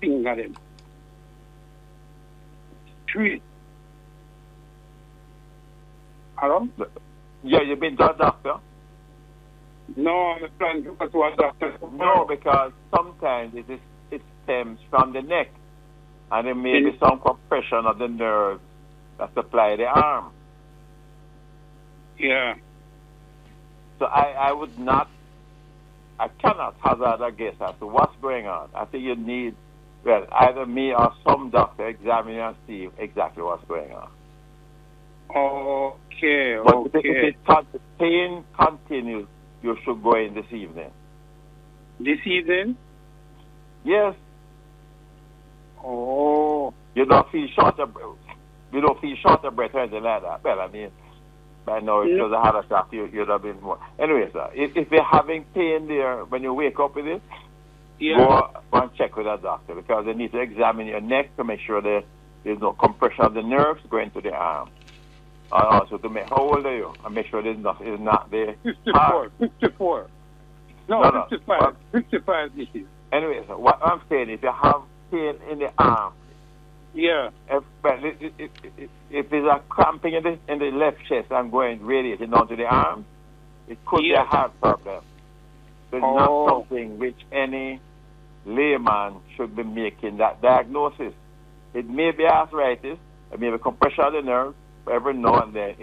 finger them. Three. Hello? Yeah, you've been to a doctor? No, I'm planning to go to a doctor. No, because sometimes it stems from the neck, and there may be some compression of the nerves that supply the arm. Yeah. So I cannot hazard a guess as to what's going on. I think you need, well, either me or some doctor examine and see exactly what's going on. Okay, But okay. if the pain continues, you should go in this evening. This evening? Yes. Oh. You don't feel short of breath. You don't feel short of breath or anything like that. Well, I mean, by now if it was a heart attack, you'd have been more. Anyway, sir, if you're having pain there when you wake up with it, go and check with a doctor, because they need to examine your neck to make sure there's no compression of the nerves going to the arm. And also to make, how old are you? And make sure there's not there. 54. 54. No, 55. 55 this is. Anyway, sir, what I'm saying, if you have pain in the arm, yeah. If there's a cramping in the left chest and going radiating down to the arms, it could be a heart problem. It's not something which any layman should be making that diagnosis. It may be arthritis, it may be compression of the nerve, every now and then